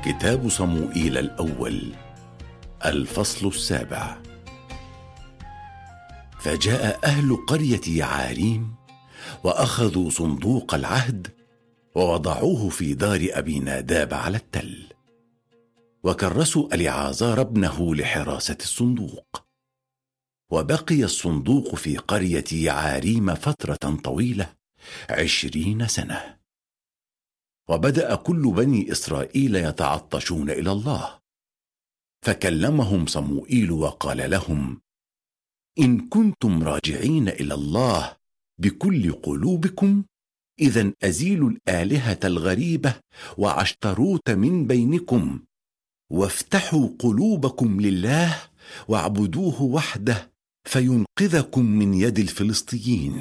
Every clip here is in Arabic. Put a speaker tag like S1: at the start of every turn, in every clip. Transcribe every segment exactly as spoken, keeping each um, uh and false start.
S1: كتاب صموئيل الأول الفصل السابع. فجاء أهل قرية يعاريم وأخذوا صندوق العهد ووضعوه في دار أبي ناداب على التل، وكرسوا اليعازار ابنه لحراسة الصندوق. وبقي الصندوق في قرية يعاريم فترة طويلة عشرين سنة. وبدأ كل بني إسرائيل يتعطشون إلى الله، فكلمهم صموئيل وقال لهم: إن كنتم راجعين إلى الله بكل قلوبكم، إذن أزيلوا الآلهة الغريبة وعشتروت من بينكم، وافتحوا قلوبكم لله واعبدوه وحده فينقذكم من يد الفلسطيين.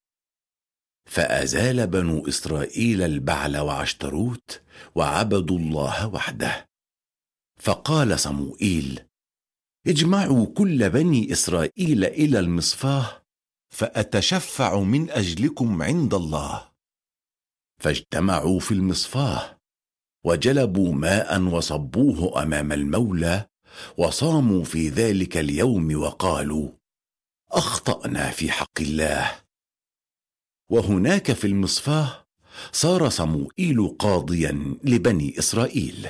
S1: فأزال بنو إسرائيل البعل وعشتروت وعبدوا الله وحده. فقال صموئيل: اجمعوا كل بني إسرائيل إلى المصفاه فأتشفع من أجلكم عند الله. فاجتمعوا في المصفاه وجلبوا ماء وصبوه أمام المولى، وصاموا في ذلك اليوم وقالوا: أخطأنا في حق الله. وهناك في المصفاه صار صموئيل قاضيا لبني إسرائيل.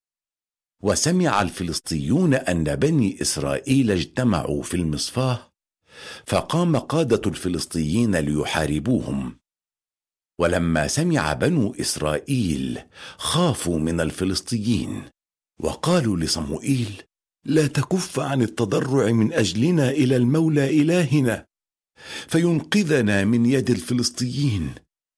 S1: وسمع الفلسطيون أن بني إسرائيل اجتمعوا في المصفاه، فقام قادة الفلسطيين ليحاربوهم. ولما سمع بنو إسرائيل خافوا من الفلسطيين، وقالوا لصموئيل: لا تكف عن التضرع من أجلنا إلى المولى إلهنا فينقذنا من يد الفلسطيين.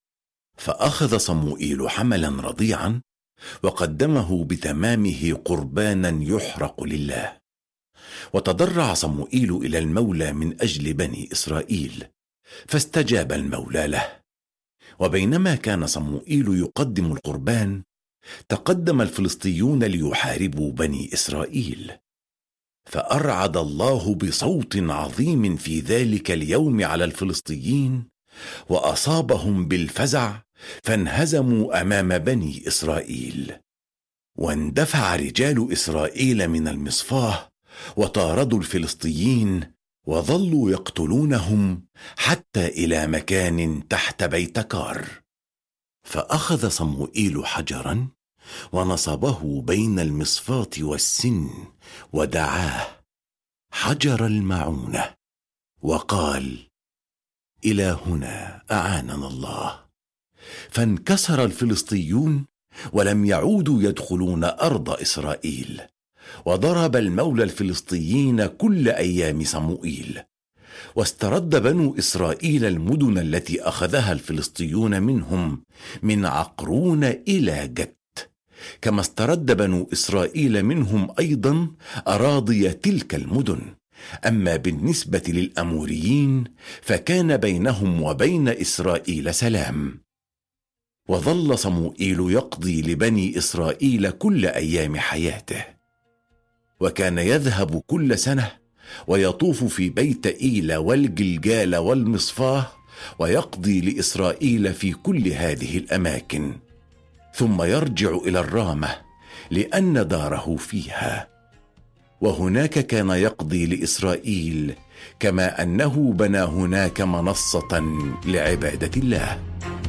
S1: فأخذ صموئيل حملا رضيعا وقدمه بتمامه قربانا يحرق لله. وتضرع صموئيل إلى المولى من أجل بني إسرائيل، فاستجاب المولى له. وبينما كان صموئيل يقدم القربان، تقدم الفلسطيون ليحاربوا بني إسرائيل. فأرعد الله بصوت عظيم في ذلك اليوم على الفلسطيين، وأصابهم بالفزع، فانهزموا أمام بني إسرائيل. واندفع رجال إسرائيل من المصفاه وطاردوا الفلسطيين، وظلوا يقتلونهم حتى إلى مكان تحت بيت كار. فأخذ صموئيل حجرا ونصبه بين المصفاة والسن، ودعاه حجر المعونة، وقال: إلى هنا أعاننا الله. فانكسر الفلسطيون ولم يعودوا يدخلون أرض إسرائيل. وضرب المولى الفلسطيين كل أيام صموئيل. واسترد بنو إسرائيل المدن التي أخذها الفلسطيون منهم، من عقرون إلى جت، كما استرد بنو إسرائيل منهم أيضا أراضي تلك المدن. أما بالنسبة للأموريين فكان بينهم وبين إسرائيل سلام. وظل صموئيل يقضي لبني إسرائيل كل أيام حياته. وكان يذهب كل سنة ويطوف في بيت إيل والجلجال والمصفاه، ويقضي لإسرائيل في كل هذه الأماكن، ثم يرجع إلى الرامة لأن داره فيها. وهناك كان يقضي لإسرائيل، كما أنه بنى هناك منصة لعبادة الله.